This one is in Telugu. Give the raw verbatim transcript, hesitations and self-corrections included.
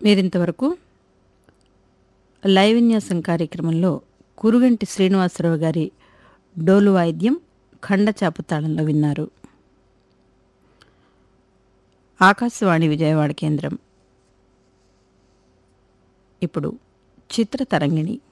మీరింతవరకు లైవ్ విన్యాసం కార్యక్రమంలో కురుగంటి శ్రీనివాసరావు గారి డోలు వాయిద్యం ఖండచాపు తాళంలో విన్నారు. ఆకాశవాణి విజయవాడ కేంద్రం. ఇప్పుడు చిత్రతరంగిణి.